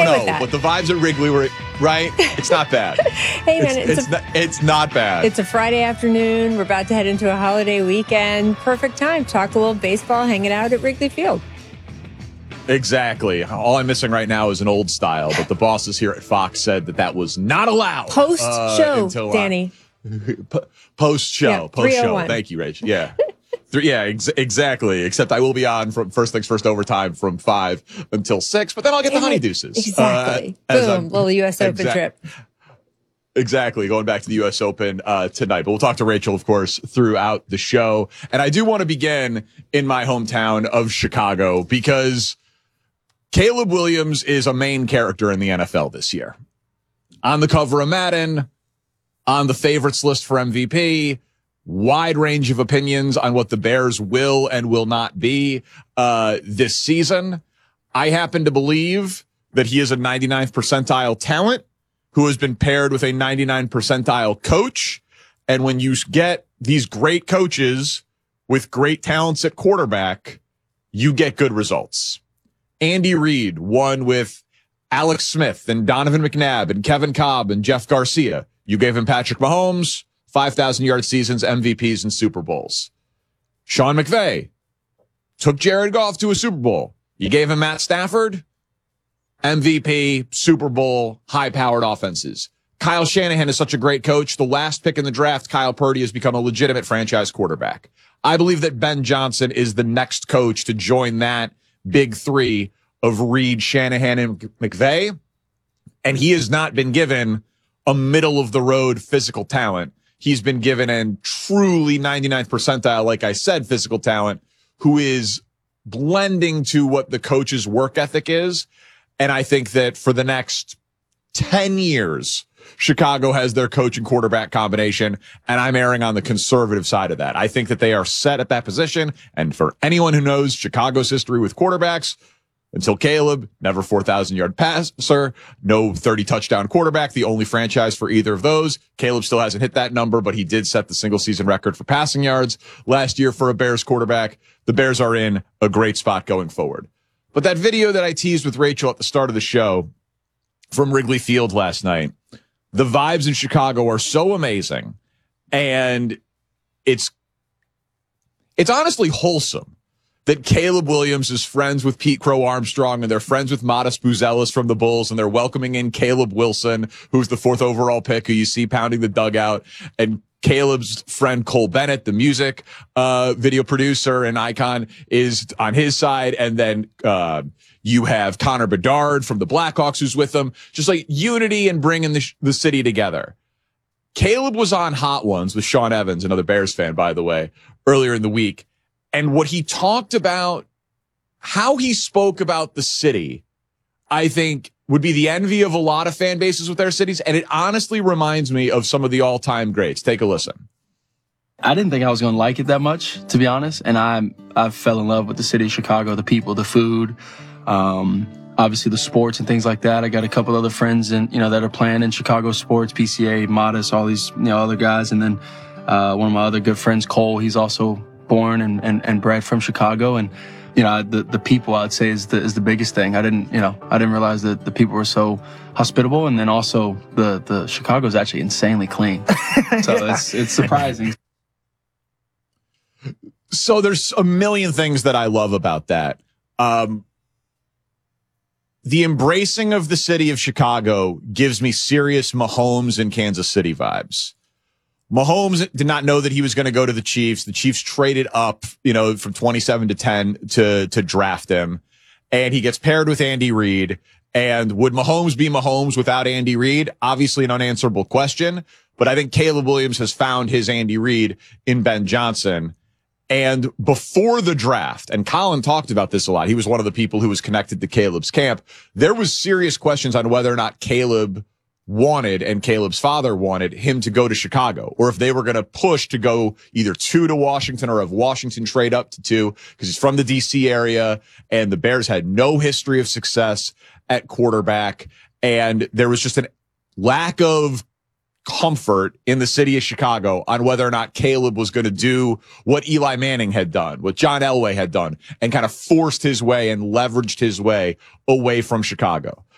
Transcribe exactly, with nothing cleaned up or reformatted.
know, with that. but the vibes at Wrigley were, right? It's not bad. Hey, man, it's, it's, it's, a, not, it's not bad. It's a Friday afternoon. We're about to head into a holiday weekend. Perfect time. Talk a little baseball, hanging out at Wrigley Field. Exactly. All I'm missing right now is an old style, but the bosses here at Fox said that that was not allowed. Post show, uh, Danny. Uh, post show. Yeah, post show. Thank you, Rach. Yeah. Yeah, ex- exactly. Except I will be on from first things first overtime from five until six, but then I'll get the honey deuces. Exactly. Uh, Boom. I'm, little U S Open exa- trip. Exactly. Going back to the U S Open uh, tonight. But we'll talk to Rachel, of course, throughout the show. And I do want to begin in my hometown of Chicago because Caleb Williams is a main character in the N F L this year. On the cover of Madden, on the favorites list for M V P, wide range of opinions on what the Bears will and will not be uh, this season. I happen to believe that he is a ninety-ninth percentile talent who has been paired with a ninety-nine percentile coach. And when you get these great coaches with great talents at quarterback, you get good results. Andy Reid won with Alex Smith and Donovan McNabb and Kevin Kolb and Jeff Garcia. You gave him Patrick Mahomes, five thousand yard seasons, M V Ps, and Super Bowls. Sean McVay took Jared Goff to a Super Bowl. You gave him Matt Stafford, M V P, Super Bowl, high-powered offenses. Kyle Shanahan is such a great coach. The last pick in the draft, Kyle Purdy, has become a legitimate franchise quarterback. I believe that Ben Johnson is the next coach to join that big three of Reid, Shanahan, and McVay. And he has not been given a middle-of-the-road physical talent. He's been given a truly ninety-ninth percentile, like I said, physical talent, who is blending to what the coach's work ethic is. And I think that for the next ten years, Chicago has their coach and quarterback combination, and I'm erring on the conservative side of that. I think that they are set at that position. And for anyone who knows Chicago's history with quarterbacks, until Caleb, never four thousand yard passer, no thirty touchdown quarterback, the only franchise for either of those. Caleb still hasn't hit that number, but he did set the single season record for passing yards last year for a Bears quarterback. The Bears are in a great spot going forward. But that video that I teased with Rachel at the start of the show from Wrigley Field last night, the vibes in Chicago are so amazing, and it's it's honestly wholesome that Caleb Williams is friends with Pete Crow Armstrong, and they're friends with Modest Buzelis from the Bulls, and they're welcoming in Caleb Wilson, who's the fourth overall pick, who you see pounding the dugout, and Caleb's friend Cole Bennett, the music uh video producer and icon, is on his side, and then uh you have Connor Bedard from the Blackhawks who's with them. Just like unity and bringing the, sh- the city together. Caleb was on Hot Ones with Sean Evans, another Bears fan, by the way, earlier in the week. And what he talked about, how he spoke about the city, I think would be the envy of a lot of fan bases with their cities. And it honestly reminds me of some of the all-time greats. Take a listen. I didn't think I was going to like it that much, to be honest. And I I fell in love with the city of Chicago, the people, the food, um, obviously the sports and things like that. I got a couple other friends in, you know, that are playing in Chicago sports, P C A, Modest, all these, you know, other guys. And then uh, one of my other good friends, Cole, he's also born and, and, and bred from Chicago. And, you know, the, the people, I'd say, is the, is the biggest thing. I didn't, you know, I didn't realize that the people were so hospitable. And then also the, the Chicago is actually insanely clean. So yeah. it's, it's surprising. So there's a million things that I love about that. Um, the embracing of the city of Chicago gives me serious Mahomes and Kansas City vibes. Mahomes did not know that he was going to go to the Chiefs. The Chiefs traded up, you know, from twenty-seven to ten to, to draft him. And he gets paired with Andy Reid. And would Mahomes be Mahomes without Andy Reid? Obviously an unanswerable question. But I think Caleb Williams has found his Andy Reid in Ben Johnson. And before the draft, and Colin talked about this a lot, he was one of the people who was connected to Caleb's camp. There was serious questions on whether or not Caleb wanted, and Caleb's father wanted, him to go to Chicago, or if they were going to push to go either two to Washington or have Washington trade up to two, because he's from the D C area, and the Bears had no history of success at quarterback, and there was just a lack of comfort in the city of Chicago on whether or not Caleb was going to do what Eli Manning had done, what John Elway had done, and kind of forced his way and leveraged his way away from Chicago.